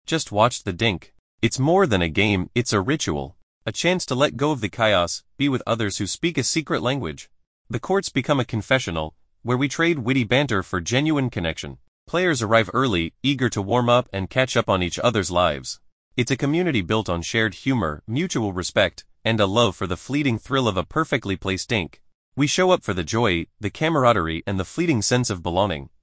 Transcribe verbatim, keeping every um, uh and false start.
Just watch the Dink. It's more than a game, it's a ritual. A chance to let go of the chaos, be with others who speak a secret language. The courts become a confessional, where we trade witty banter for genuine connection. Players arrive early, eager to warm up and catch up on each other's lives. It's a community built on shared humor, mutual respect, and a love for the fleeting thrill of a perfectly placed dink. We show up for the joy, the camaraderie, and the fleeting sense of belonging.